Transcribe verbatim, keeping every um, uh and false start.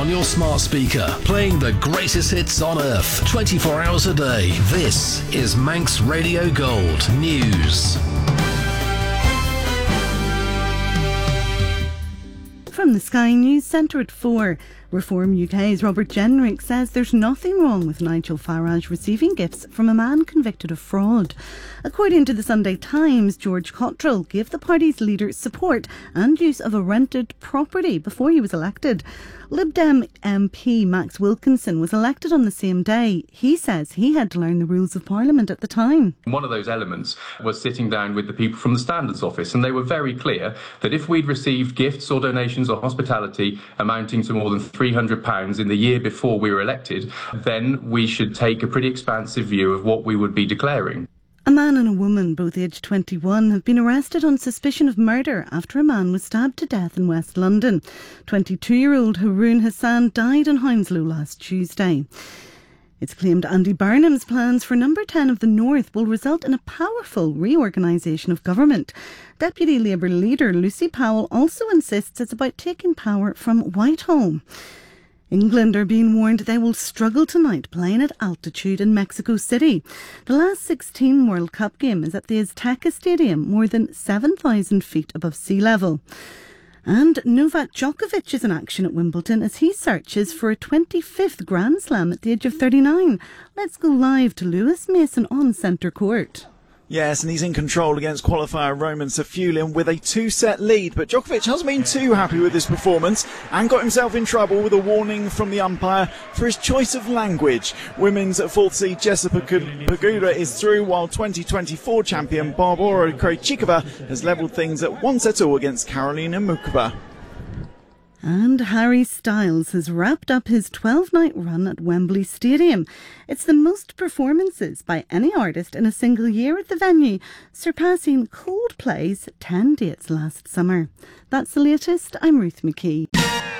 on your smart speaker, playing the greatest hits on earth, twenty-four hours a day. This is Manx Radio Gold News. From the Sky News Centre at four. Reform U K's Robert Jenrick says there's nothing wrong with Nigel Farage receiving gifts from a man convicted of fraud. According to the Sunday Times, George Cottrell gave the party's leader support and use of a rented property before he was elected. Lib Dem M P Max Wilkinson was elected on the same day. He says he had to learn the rules of Parliament at the time. One of those elements was sitting down with the people from the Standards Office, and they were very clear that if we'd received gifts or donations or hospitality amounting to more than three hundred pounds in the year before we were elected, then we should take a pretty expansive view of what we would be declaring. A man and a woman, both aged twenty-one, have been arrested on suspicion of murder after a man was stabbed to death in West London. twenty-two-year-old Haroon Hassan died in Hounslow last Tuesday. It's claimed Andy Burnham's plans for Number ten of the North will result in a powerful reorganisation of government. Deputy Labour leader Lucy Powell also insists it's about taking power from Whitehall. England are being warned they will struggle tonight playing at altitude in Mexico City. The last sixteen World Cup game is at the Azteca Stadium, more than seven thousand feet above sea level. And Novak Djokovic is in action at Wimbledon as he searches for a twenty-fifth Grand Slam at the age of thirty-nine. Let's go live to Lewis Mason on centre court. Yes, and he's in control against qualifier Roman Safulin with a two-set lead. But Djokovic hasn't been too happy with his performance and got himself in trouble with a warning from the umpire for his choice of language. Women's fourth seed Jessica Pegula is through, while twenty twenty-four champion Barbora Krejcikova has levelled things at one set all against Karolina Muchova. And Harry Styles has wrapped up his twelve-night run at Wembley Stadium. It's the most performances by any artist in a single year at the venue, surpassing Coldplay's ten dates last summer. That's the latest. I'm Ruth McKee.